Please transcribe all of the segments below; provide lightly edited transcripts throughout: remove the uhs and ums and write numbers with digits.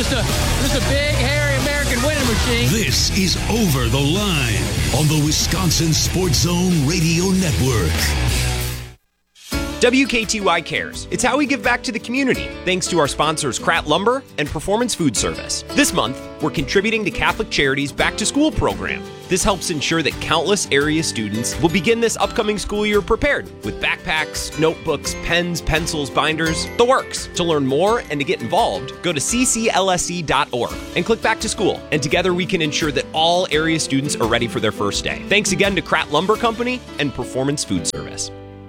just a big, hairy American winning machine. This is Over the Line on the Wisconsin Sports Zone Radio Network. WKTY cares. It's how we give back to the community, thanks to our sponsors Kratt Lumber and Performance Food Service. This month, we're contributing to Catholic Charities' Back to School program. This helps ensure that countless area students will begin this upcoming school year prepared with backpacks, notebooks, pens, pencils, binders, the works. To learn more and to get involved, go to cclse.org and click Back to School. And together we can ensure that all area students are ready for their first day. Thanks again to Kratt Lumber Company and Performance Food Service.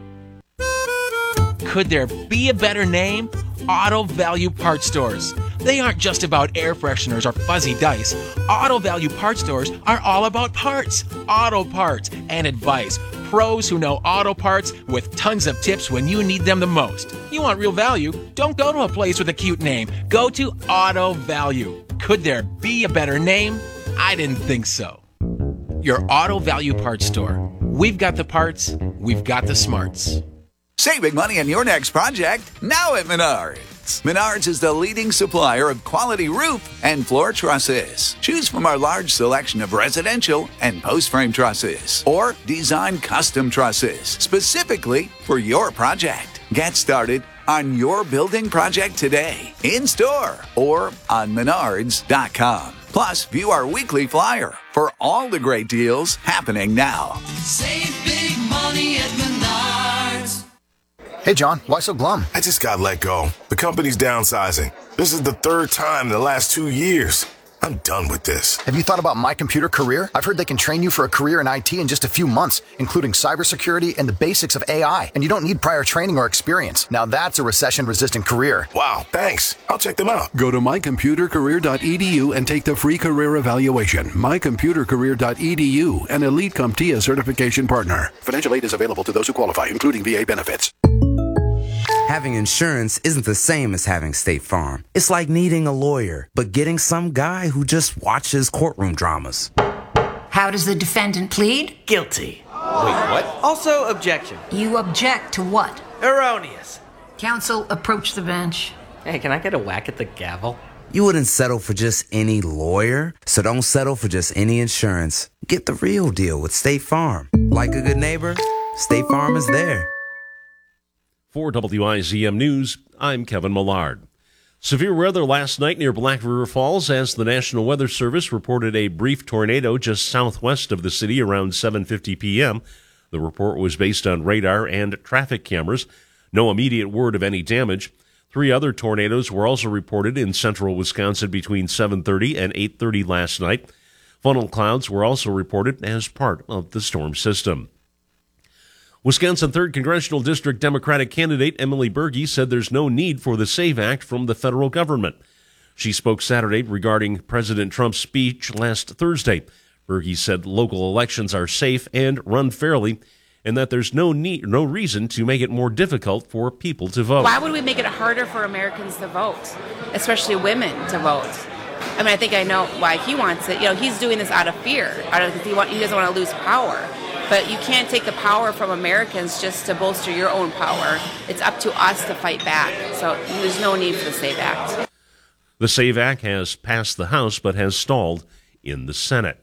Could there be a better name? Auto Value Parts Stores. They aren't just about air fresheners or fuzzy dice. Auto Value Parts Stores are all about parts, auto parts, and advice. Pros who know auto parts with tons of tips when you need them the most. You want real value? Don't go to a place with a cute name. Go to Auto Value. Could there be a better name? I didn't think so. Your Auto Value Parts Store. We've got the parts, we've got the smarts. Saving money on your next project, now at Menards. Menards is the leading supplier of quality roof and floor trusses. Choose from our large selection of residential and post-frame trusses, or design custom trusses specifically for your project. Get started on your building project today, in-store or on menards.com. Plus, view our weekly flyer for all the great deals happening now. Save big money at Menards. Hey, John, why so glum? I just got let go. The company's downsizing. This is the third time in the last 2 years. I'm done with this. Have you thought about My Computer Career? I've heard they can train you for a career in IT in just a few months, including cybersecurity and the basics of AI. And you don't need prior training or experience. Now that's a recession-resistant career. Wow, thanks. I'll check them out. Go to mycomputercareer.edu and take the free career evaluation. Mycomputercareer.edu, an Elite CompTIA certification partner. Financial aid is available to those who qualify, including VA benefits. Having insurance isn't the same as having State Farm. It's like needing a lawyer, but getting some guy who just watches courtroom dramas. How does the defendant plead? Guilty. Wait, what? Also, objection. You object to what? Erroneous. Counsel, approach the bench. Hey, can I get a whack at the gavel? You wouldn't settle for just any lawyer, so don't settle for just any insurance. Get the real deal with State Farm. Like a good neighbor, State Farm is there. For WIZM News, I'm Kevin Millard. Severe weather last night near Black River Falls as the National Weather Service reported a brief tornado just southwest of the city around 7:50 p.m. The report was based on radar and traffic cameras. No immediate word of any damage. 3 other tornadoes were also reported in central Wisconsin between 7:30 and 8:30 last night. Funnel clouds were also reported as part of the storm system. Wisconsin 3rd Congressional District Democratic candidate Emily Berge said there's no need for the SAVE Act from the federal government. She spoke Saturday regarding President Trump's speech last Thursday. Berge said local elections are safe and run fairly, and that there's no reason to make it more difficult for people to vote. Why would we make it harder for Americans to vote, especially women to vote? I mean, I think I know why he wants it. You know, he's doing this out of fear, because he doesn't want to lose power. But you can't take the power from Americans just to bolster your own power. It's up to us to fight back. So there's no need for the SAVE Act. The SAVE Act has passed the House but has stalled in the Senate.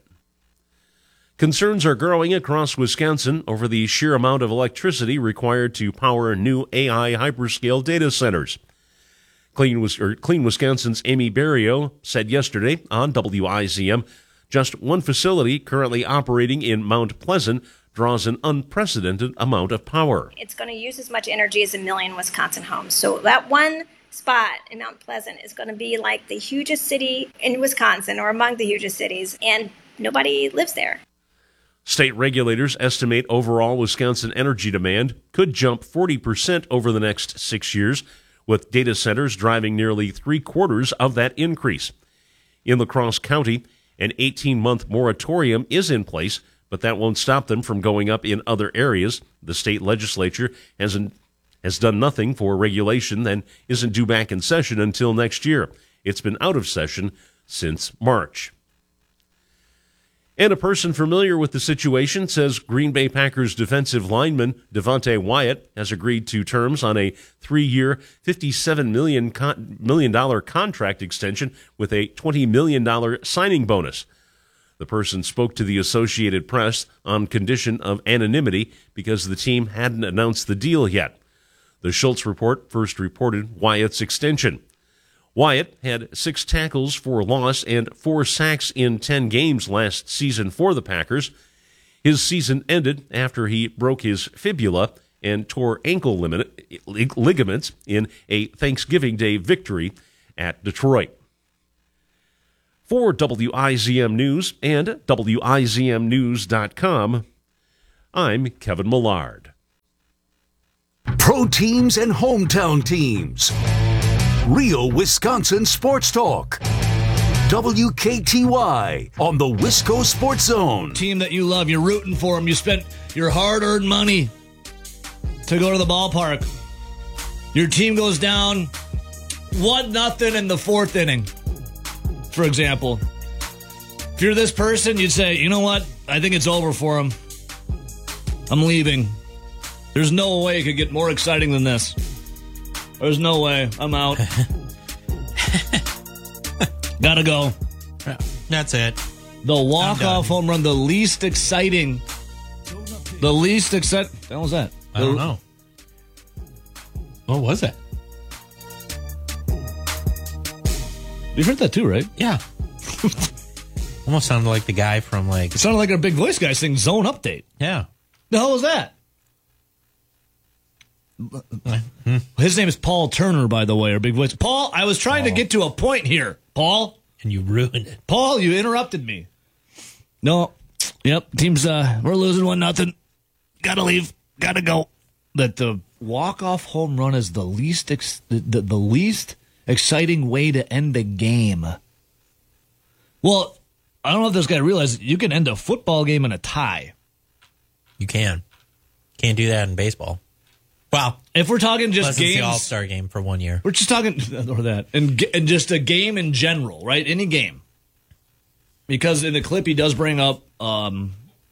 Concerns are growing across Wisconsin over the sheer amount of electricity required to power new AI hyperscale data centers. Clean Wisconsin's Amy Berrio said yesterday on WIZM, just one facility currently operating in Mount Pleasant draws an unprecedented amount of power. It's going to use as much energy as 1 million Wisconsin homes. So that one spot in Mount Pleasant is going to be like the hugest city in Wisconsin, or among the hugest cities, and nobody lives there. State regulators estimate overall Wisconsin energy demand could jump 40% over the next 6 years, with data centers driving nearly 3/4 of that increase. In La Crosse County, an 18-month moratorium is in place, but that won't stop them from going up in other areas. The state legislature has done nothing for regulation and isn't due back in session until next year. It's been out of session since March. And a person familiar with the situation says Green Bay Packers defensive lineman Devontae Wyatt has agreed to terms on a 3-year, $57 million contract extension with a $20 million signing bonus. The person spoke to the Associated Press on condition of anonymity because the team hadn't announced the deal yet. The Schultz Report first reported Wyatt's extension. Wyatt had 6 tackles for loss and 4 sacks in 10 games last season for the Packers. His season ended after he broke his fibula and tore ankle ligaments in a Thanksgiving Day victory at Detroit. For WIZM News and WIZMnews.com, I'm Kevin Millard. Pro teams and hometown teams. Real Wisconsin Sports Talk. WKTY on the Wisco Sports Zone. Team that you love, you're rooting for them. You spent your hard-earned money to go to the ballpark. Your team goes down 1-0 in the 4th inning, for example. If you're this person, you'd say, you know what? I think it's over for them. I'm leaving. There's no way it could get more exciting than this. There's no way. I'm out. Gotta go. That's it. The walk-off home run, the least exciting. The least exciting. What the hell was that? I don't know. What was that? You heard that too, right? Yeah. Almost sounded like the guy from It sounded like our big voice guy saying Zone Update. Yeah. The hell was that? His name is Paul Turner, by the way, our big voice. Paul, I was trying to get to a point here. Paul. And you ruined it. Paul, you interrupted me. No. Yep. Team's, we're losing 1-0. Gotta leave. Gotta go. That the walk-off home run is the least the least exciting way to end a game. Well, I don't know if this guy realized you can end a football game in a tie. You can. Can't do that in baseball. Wow. If we're talking just games, the All-Star game for 1 year. We're just talking, or that, and just a game in general, right? Any game. Because in the clip, he does bring up, I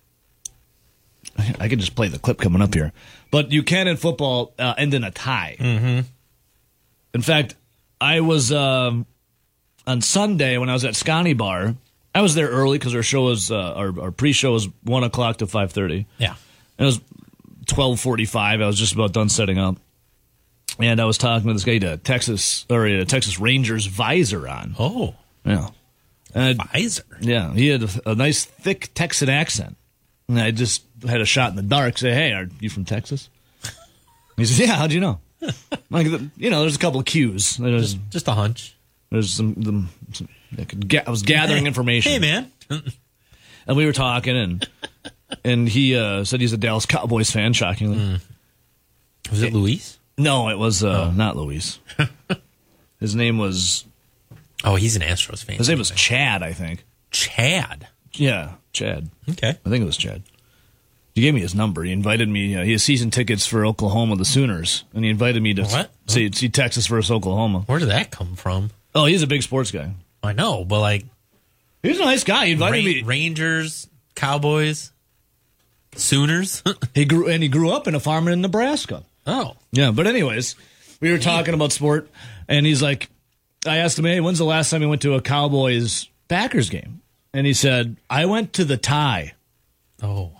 could just play the clip coming up here. But you can in football end in a tie. Mm-hmm. In fact, I was, on Sunday when I was at Scotty Bar, I was there early because our show was, our pre-show was 1 o'clock to 5:30. Yeah. And it was 12:45. I was just about done setting up, and I was talking to this guy, a Texas Rangers visor on. Oh, yeah, visor. Yeah, he had a nice thick Texan accent, and I just had a shot in the dark. Say, hey, are you from Texas? He says, yeah. How'd you know? Like, there's a couple of cues. There's just a hunch. There's some I was gathering information. Hey, man. And we were talking, and he said he's a Dallas Cowboys fan, shockingly. Was it Luis? No, it was not Luis. His name was... Oh, he's an Astros fan. His name was Chad, I think. Chad? Yeah, Chad. Okay. I think it was Chad. He gave me his number. He invited me. He has season tickets for Oklahoma, the Sooners, and he invited me to see Texas versus Oklahoma. Where did that come from? Oh, he's a big sports guy. I know, but like... He's a nice guy. He invited me... Rangers, Cowboys... Sooners? He grew up in a farm in Nebraska. Oh. Yeah, but anyways, we were talking about sport, and he's like, I asked him, hey, when's the last time you went to a Cowboys-Packers game? And he said, I went to the tie. Oh.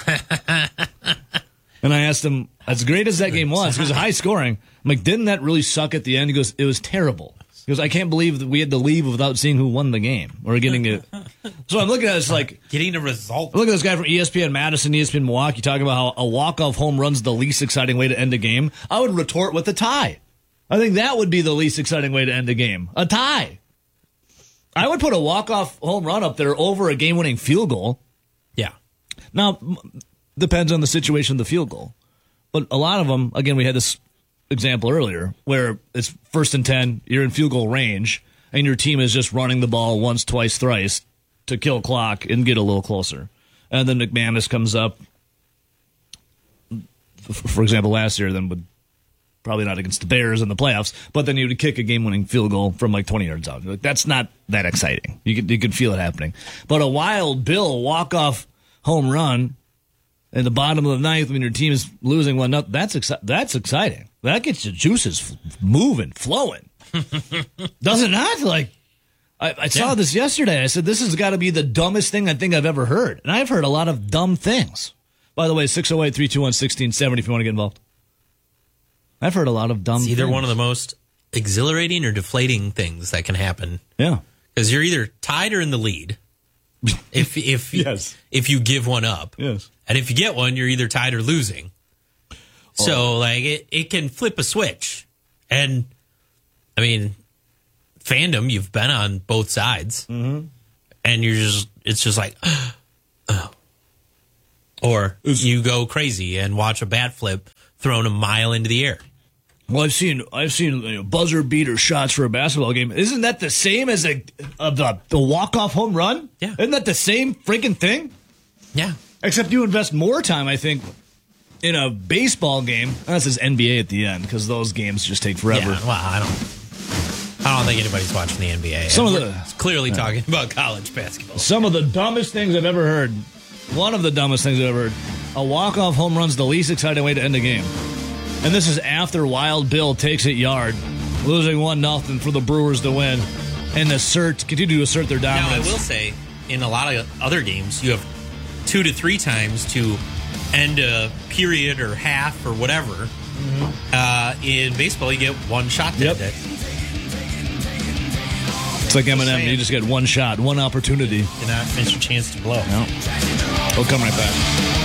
And I asked him, as great as that game was, because it was high scoring, I'm like, didn't that really suck at the end? He goes, it was terrible. He goes, I can't believe that we had to leave without seeing who won the game or getting it. So I'm looking at this like... Getting a result. Look at this guy from ESPN Madison, ESPN Milwaukee, talking about how a walk-off home run's the least exciting way to end a game. I would retort with a tie. I think that would be the least exciting way to end a game. A tie. I would put a walk-off home run up there over a game-winning field goal. Yeah. Now, depends on the situation of the field goal. But a lot of them, again, we had this example earlier where it's 1st and 10, you're in field goal range, and your team is just running the ball once, twice, thrice to kill clock and get a little closer. And then McManus comes up, for example, last year, then would Probably not against the Bears in the playoffs, but then he would kick a game-winning field goal from like 20 yards out. Like, that's not that exciting. You could feel it happening. But a Wild Bill walk-off home run in the bottom of the ninth when your team is losing 1-0, that's exciting. That gets your juices moving, flowing. Does it not? Like, I saw this yesterday. I said, this has got to be the dumbest thing I think I've ever heard. And I've heard a lot of dumb things. By the way, 608-321-1670 if you want to get involved. I've heard a lot of dumb things. It's either one of the most exhilarating or deflating things that can happen. Yeah. Because you're either tied or in the lead. If yes. If you give one up. Yes. And if you get one, you're either tied or losing. So, like, it can flip a switch. And, I mean, fandom, you've been on both sides. Mm-hmm. And it's just like, oh. Or you go crazy and watch a bat flip thrown a mile into the air. Well, I've seen buzzer beater shots for a basketball game. Isn't that the same as the walk-off home run? Yeah. Isn't that the same freaking thing? Yeah. Except you invest more time, I think, in a baseball game. Unless it's NBA at the end, because those games just take forever. Yeah, well, I don't think anybody's watching the NBA. It's clearly talking about college basketball. Some of the dumbest things I've ever heard. One of the dumbest things I've ever heard. A walk-off home run's the least exciting way to end a game. And this is after Wild Bill takes it yard, losing 1-0 for the Brewers to win, and continue to assert their dominance. Now, I will say, in a lot of other games, you have 2 to 3 times to end a period or half or whatever. Mm-hmm. In baseball, you get one shot to end it. It's like Eminem. You just get one shot, one opportunity. Do not miss your chance to blow. No. We'll come right back.